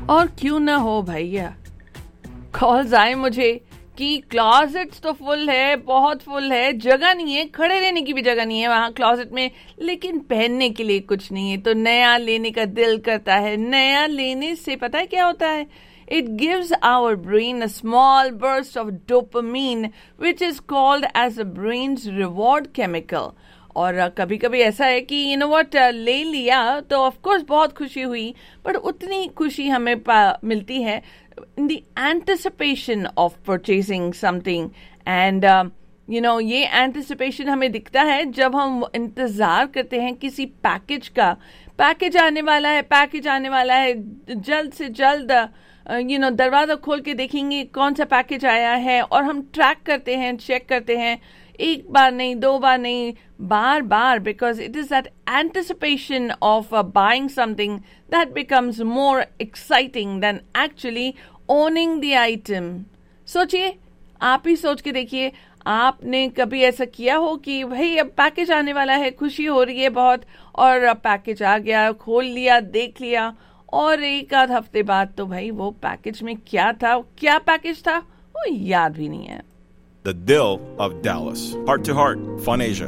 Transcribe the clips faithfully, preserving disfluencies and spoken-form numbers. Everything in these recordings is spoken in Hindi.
और क्यों ना हो भैया, कॉल्स आए मुझे कि क्लॉजेट्स तो फुल है, बहुत फुल है, जगह नहीं है, खड़े रहने की भी जगह नहीं है वहां क्लॉजेट में, लेकिन पहनने के लिए कुछ नहीं है, तो नया लेने का दिल करता है। नया लेने से पता है क्या होता है? It gives our brain a small burst of dopamine, which is called as the brain's reward chemical. और कभी कभी ऐसा है कि यू नो व्हाट, ले लिया तो ऑफ कोर्स बहुत खुशी हुई, पर उतनी खुशी हमें मिलती है in the anticipation of purchasing something. And uh, you know, ये anticipation हमें दिखता है जब हम इंतजार करते हैं किसी पैकेज का। पैकेज आने वाला है, पैकेज आने वाला है, जल्द से जल्द यू नो दरवाजा खोल के देखेंगे कौन सा पैकेज आया है, और हम ट्रैक करते हैं, चेक करते हैं, एक बार नहीं, दो बार नहीं, बार बार, because it is that anticipation of buying something that becomes more exciting then actually owning the item. सोचिए, आप ही सोच के देखिए, आपने कभी ऐसा किया हो कि भाई अब पैकेज आने वाला है, खुशी हो रही है बहुत, और अब पैकेज आ गया, खोल लिया, देख लिया, और एक आध हफ्ते बाद तो भाई वो पैकेज में क्या था, क्या पैकेज था, वो याद भी नहीं है। The Dill of Dallas. Heart to Heart, Fun Asia.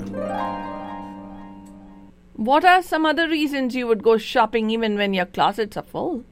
What are some other reasons you would go shopping even when your closets are full?